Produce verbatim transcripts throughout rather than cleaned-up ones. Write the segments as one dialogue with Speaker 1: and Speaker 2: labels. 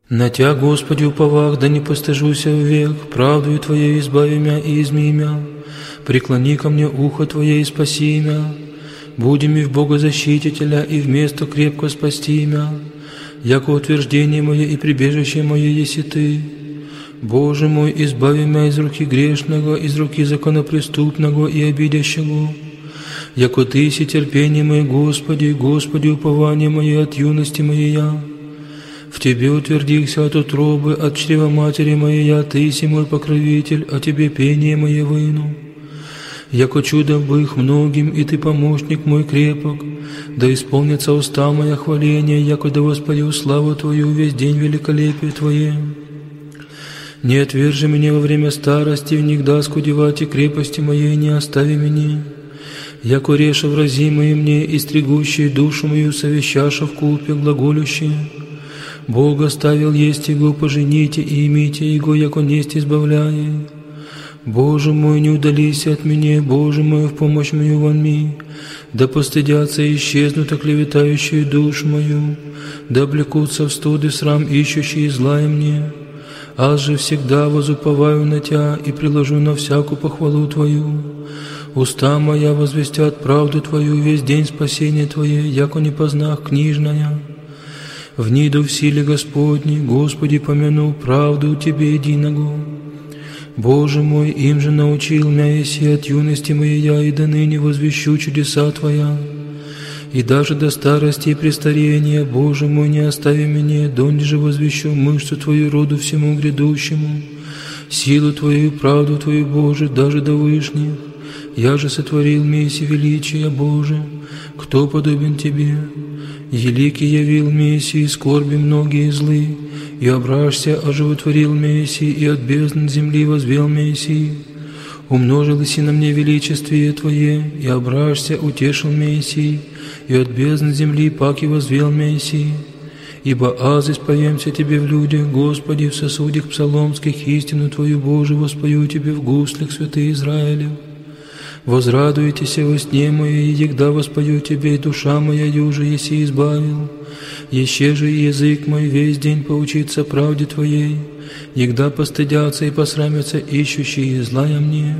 Speaker 1: На Тя, Господи, уповах, да не постыжуся век, правдою Твоей избави мя и изми мя. Преклони ко мне ухо Твое и спаси мя. Буди ми в Бога защитителя и вместо крепко спасти мя. Яко утверждение мое и прибежище мое еси Ты. Боже мой, избави мя из руки грешного, из руки законопреступного и обидящего. Яко Ты си терпение мое, Господи, Господи, упование мое от юности моей я. В Тебе утвердился от утробы, от чрева матери моей я, Ты си мой покровитель, о Тебе пение мое выну. Яко чудо бых многим, и Ты помощник мой крепок, да исполнится уста моя хваления, яко да воспою славу Твою весь день великолепие Твое. Не отвержи меня во время старости, внегда скудевать и крепости моей не остави меня. Яко реша вразимые мне и стригущие душу мою, совещаша в купе глаголющие. Бог оставил есть Его, пожените и имите Его, яко несть избавляя. Боже мой, не удалися от меня, Боже мой, в помощь мою вонми. Да постыдятся и исчезнут оклеветающие душу мою, да облекутся в студы срам ищущие злая мне. Аз же всегда возуповаю на Тя и приложу на всякую похвалу Твою. Уста моя возвестят правду Твою, весь день спасения Твое, яко не познах книжная. Вниду в силе Господней, Господи, помяну правду Тебе единого. Боже мой, им же научил мя еси от юности моей я, и до ныне возвещу чудеса Твоя. И даже до старости и престарения, Боже мой, не остави меня, донде же возвещу мышцу Твою роду всему грядущему, силу Твою и правду Твою, Боже, даже до вышних. Я же сотворил меси величия, Боже, кто подобен Тебе? Великий явил меси и скорби многие злы, и ображься оживотворил меси, и от бездн земли возвел меси. Умножилось и на мне величествие Твое, и ображься утешил меси, и от бездн земли паки возвел меси. Ибо аз исповемся Тебе в людях, Господи, в сосудях псаломских истину Твою, Боже, воспою Тебе в гуслях святых Израилев. Возрадуйтесь во сне моей, егда воспою Тебе, и душа моя юже еси избавил. Еще же язык мой весь день поучится правде Твоей, егда постыдятся и посрамятся ищущие злая мне.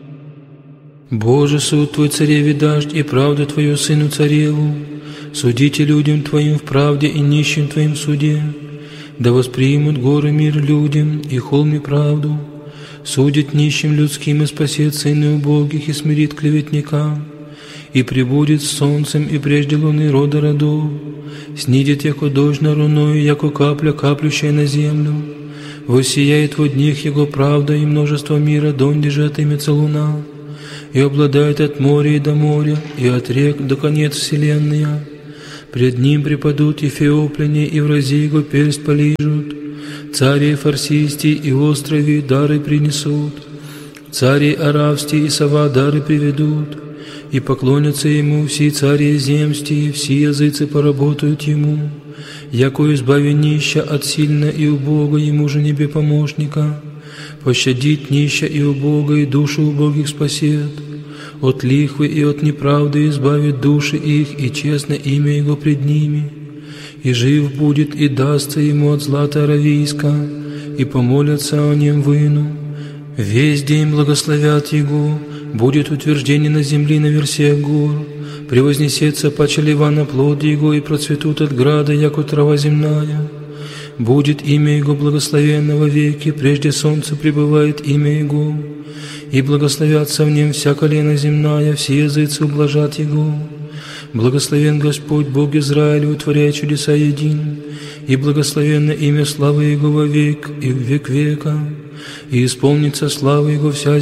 Speaker 1: Боже, суд Твой цареве дашь, и правду Твою сыну цареву. Судите людям Твоим в правде и нищим Твоим в суде. Да воспримут горы мир людям, и холми правду. Судит нищим людским и спасет сыны убогих, и смирит клеветника. И прибудет с солнцем, и прежде луны рода родов. Снидет, яко дождь на руною, яко капля, каплющая на землю. Воссияет во днях Его правда, и множество мира, донде же отымется луна. И обладает от моря и до моря, и от рек до конец вселенная. Пред Ним преподут эфиопляне, и врази Его персть полижут. Цари фарсисти и острови дары принесут. Цари аравсти и сова дары приведут. И поклонятся Ему все цари земсти, все языцы поработают Ему. Яко избави нища от сильно и убога, Ему же небе помощника. Пощадит нища и убога, и душу убогих спасет. От лихвы и от неправды избавит души их, и честно имя Его пред ними. И жив будет, и дастся Ему от злата аравийска, и помолятся о Нем выну. Весь день благословят Его, будет утверждение на земли на версиях гор. Превознесется паче лева на плоде Его, и процветут от града, яко трава земная. Будет имя Его благословенно во веки, прежде солнца пребывает имя Его. И благословятся в Нем вся колено земная, все языцы ублажат Его. Благословен Господь, Бог Израиля, утворяя чудеса един, и благословенно имя славы Его во век и в век века, и исполнится слава Его вся